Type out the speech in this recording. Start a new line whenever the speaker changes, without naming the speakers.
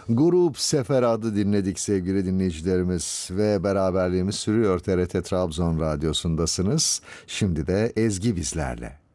Grup Seferad'ı dinledik sevgili dinleyicilerimiz ve beraberliğimiz sürüyor. TRT Trabzon Radyosu'ndasınız. Şimdi de Ezgi bizlerle.